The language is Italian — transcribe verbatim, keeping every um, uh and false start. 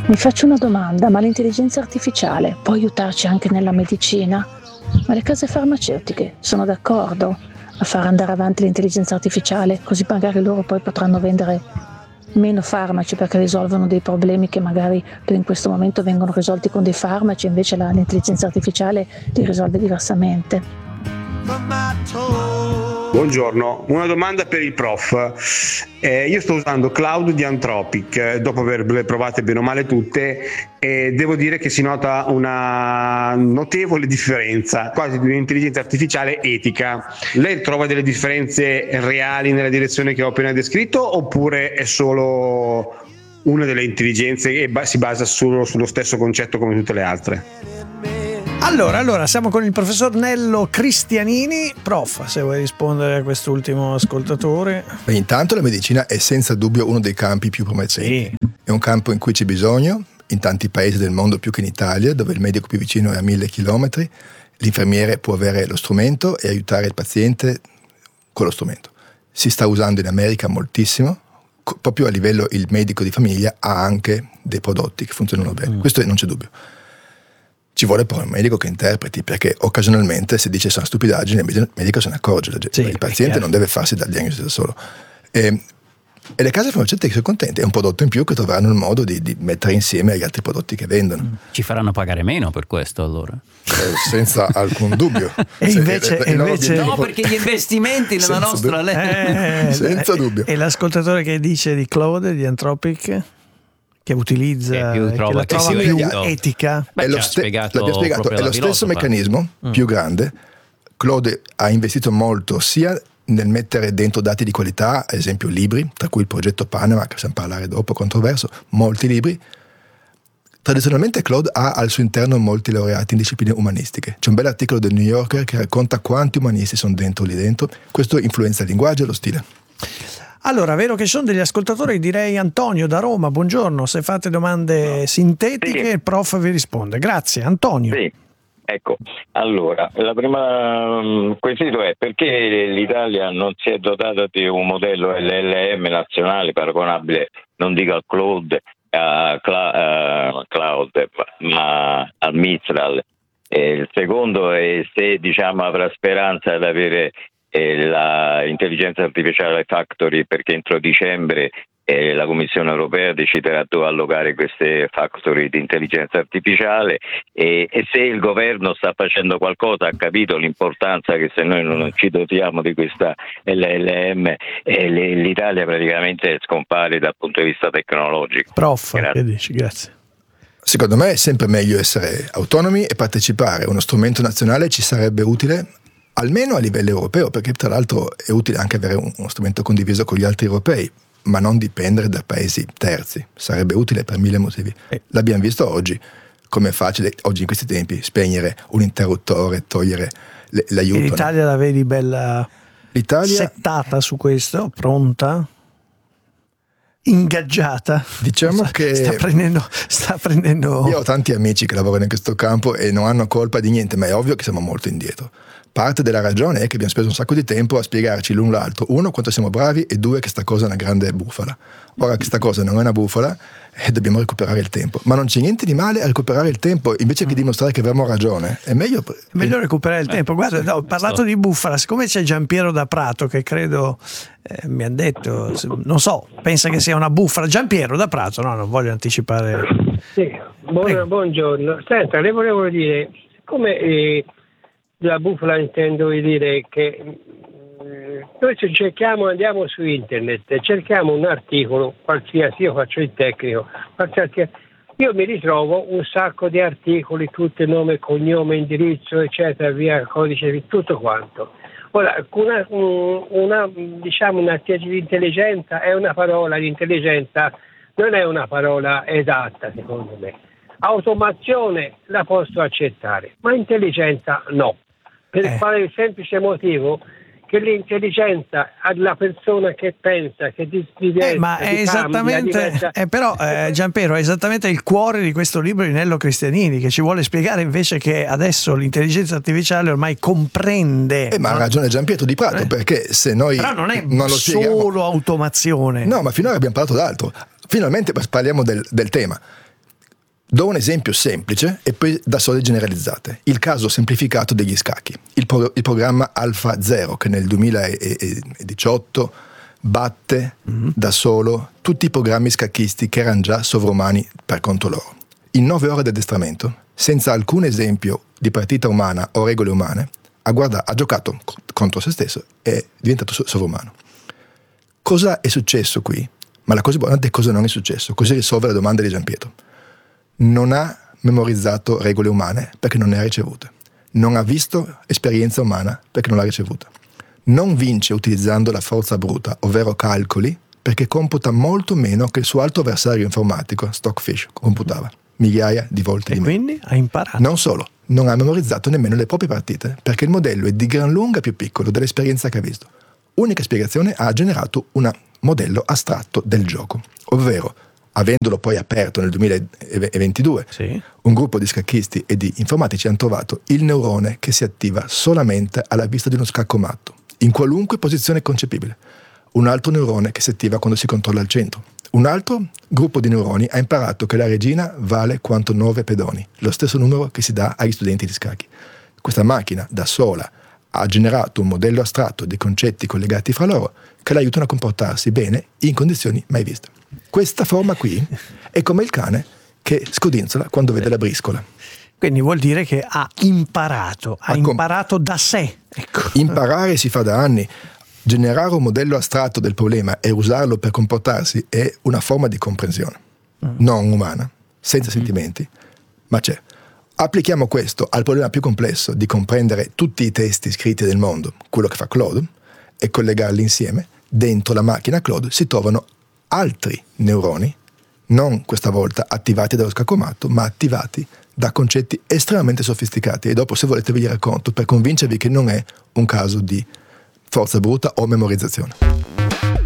Mi faccio una domanda, ma l'intelligenza artificiale può aiutarci anche nella medicina? Ma le case farmaceutiche sono d'accordo a far andare avanti l'intelligenza artificiale, così magari loro poi potranno vendere meno farmaci perché risolvono dei problemi che magari in questo momento vengono risolti con dei farmaci, invece la, l'intelligenza artificiale li risolve diversamente. Buongiorno, una domanda per il prof. Eh, io sto usando Claude di Anthropic, eh, dopo averle provate bene o male tutte, e devo dire che si nota una notevole differenza, quasi di un'intelligenza artificiale etica. Lei trova delle differenze reali nella direzione che ho appena descritto, oppure è solo una delle intelligenze e ba- si basa solo sullo stesso concetto come tutte le altre? Allora, allora, siamo con il professor Nello Cristianini. Prof, se vuoi rispondere a quest'ultimo ascoltatore. Beh, intanto la medicina è senza dubbio uno dei campi più promettenti. Sì. È un campo in cui c'è bisogno, in tanti paesi del mondo più che in Italia, dove il medico più vicino è a mille chilometri, l'infermiere può avere lo strumento e aiutare il paziente con lo strumento. Si sta usando in America moltissimo, proprio a livello il medico di famiglia ha anche dei prodotti che funzionano bene, mm. questo non c'è dubbio. Ci vuole però un medico che interpreti, perché occasionalmente se dice sono stupidaggine, il medico se ne accorge, sì, il paziente non deve farsi dal diagnosi da solo. E, e le case farmaceutiche sono contente, è un prodotto in più che troveranno il modo di, di mettere insieme agli altri prodotti che vendono. Ci faranno pagare meno per questo allora? Eh, senza alcun dubbio. E invece, e invece no, perché gli investimenti nella nostra legge. Eh, senza dubbio. E l'ascoltatore che dice di Claude, di Anthropic, che utilizza, che, che la trova più etica. Beh, è lo, ste- spiegato spiegato, è lo stesso meccanismo mm. più grande. Claude ha investito molto sia nel mettere dentro dati di qualità, ad esempio libri, tra cui il progetto Panama, che possiamo parlare dopo, controverso, molti libri. Tradizionalmente Claude ha al suo interno molti laureati in discipline umanistiche. C'è un bel articolo del New Yorker che racconta quanti umanisti sono dentro lì dentro. Questo influenza il linguaggio e lo stile. Allora, vero che sono degli ascoltatori, direi Antonio da Roma, buongiorno, se fate domande sintetiche sì. Il prof vi risponde. Grazie, Antonio. Sì, ecco, allora, la prima um, quesito è perché l'Italia non si è dotata di un modello L L M nazionale paragonabile, non dico al Claude, a Cla- uh, Cloud, ma al Mistral. E il secondo è se diciamo avrà speranza di avere E la intelligenza artificiale factory, perché entro dicembre eh, la Commissione europea deciderà dove allocare queste factory di intelligenza artificiale e, e se il governo sta facendo qualcosa, ha capito l'importanza che se noi non ci dotiamo di questa L L M eh, l'Italia praticamente scompare dal punto di vista tecnologico. Prof, grazie. Che dici? Grazie. Secondo me è sempre meglio essere autonomi e partecipare. Uno strumento nazionale ci sarebbe utile almeno a livello europeo, perché tra l'altro è utile anche avere uno strumento condiviso con gli altri europei, ma non dipendere da paesi terzi. Sarebbe utile per mille motivi. L'abbiamo visto oggi, come è facile oggi in questi tempi spegnere un interruttore, togliere le, l'aiuto. E l'Italia no? La vedi bella L'Italia... settata su questo, pronta? Ingaggiata, diciamo che sta prendendo, sta prendendo. Io ho tanti amici che lavorano in questo campo e non hanno colpa di niente, ma è ovvio che siamo molto indietro. Parte della ragione è che abbiamo speso un sacco di tempo a spiegarci l'un l'altro, uno quanto siamo bravi e due che sta cosa è una grande bufala. Ora che sta cosa non è una bufala e dobbiamo recuperare il tempo, ma non c'è niente di male a recuperare il tempo invece che dimostrare che avremo ragione. È meglio, è meglio recuperare il tempo. Guarda, no, ho parlato di bufala, siccome c'è Giampiero da Prato che credo eh, mi ha detto, non so, pensa che sia una bufala. Giampiero da Prato, no, non voglio anticipare. Sì, buon, buongiorno. Senta, le volevo dire, come eh, la bufala intendo dire che eh, noi cerchiamo, andiamo su internet, cerchiamo un articolo qualsiasi, io faccio il tecnico, qualsiasi, io mi ritrovo un sacco di articoli, tutto nome, cognome, indirizzo, eccetera, via codice, tutto quanto. Ora, una, una diciamo un'intelligenza è una parola, l'intelligenza non è una parola esatta secondo me. Automazione la posso accettare, ma intelligenza no. Per eh. quale il semplice motivo che l'intelligenza alla persona che pensa, che di, diventa, eh, ma è di esattamente cambia, diventa... eh, però eh, Giampiero è esattamente il cuore di questo libro di Nello Cristianini, che ci vuole spiegare invece che adesso l'intelligenza artificiale ormai comprende eh, ma no? ha ragione Giampiero di Prato, eh. perché se noi però non è non lo solo spieghiamo... automazione, no, ma finora abbiamo parlato d'altro. Finalmente parliamo del, del tema. Do un esempio semplice e poi da sole generalizzate. Il caso semplificato degli scacchi. Il, pro- il programma Alpha Zero, che nel duemiladiciotto batte mm-hmm. da solo tutti i programmi scacchisti che erano già sovrumani per conto loro. In nove ore di addestramento, senza alcun esempio di partita umana o regole umane, ha, guarda- ha giocato contro se stesso e è diventato so- sovrumano. Cosa è successo qui? Ma la cosa buona è cosa non è successo. Così risolve la domanda di Gianpietro. Non ha memorizzato regole umane perché non ne ha ricevute. Non ha visto esperienza umana perché non l'ha ricevuta. Non vince utilizzando la forza bruta, ovvero calcoli, perché computa molto meno che il suo alto avversario informatico, Stockfish, computava migliaia di volte e di meno. E quindi ha imparato. Non solo, non ha memorizzato nemmeno le proprie partite, perché il modello è di gran lunga più piccolo dell'esperienza che ha visto. Unica spiegazione, ha generato un modello astratto del gioco, ovvero avendolo poi aperto nel duemilaventidue, sì. un gruppo di scacchisti e di informatici hanno trovato il neurone che si attiva solamente alla vista di uno scaccomatto, in qualunque posizione concepibile. Un altro neurone che si attiva quando si controlla il centro. Un altro gruppo di neuroni ha imparato che la regina vale quanto nove pedoni, lo stesso numero che si dà agli studenti di scacchi. Questa macchina da sola ha generato un modello astratto di concetti collegati fra loro che l'aiutano a comportarsi bene in condizioni mai viste. Questa forma qui è come il cane che scodinzola quando vede la briscola. Quindi vuol dire che ha imparato, ha com- imparato da sé. Ecco. Imparare si fa da anni. Generare un modello astratto del problema e usarlo per comportarsi è una forma di comprensione, mm. non umana, senza mm. sentimenti, ma c'è. Applichiamo questo al problema più complesso di comprendere tutti i testi scritti del mondo, quello che fa Claude, e collegarli insieme. Dentro la macchina Claude si trovano altri neuroni, non questa volta attivati dallo scaccomatto, ma attivati da concetti estremamente sofisticati. E dopo, se volete, vi racconto per convincervi che non è un caso di forza bruta o memorizzazione.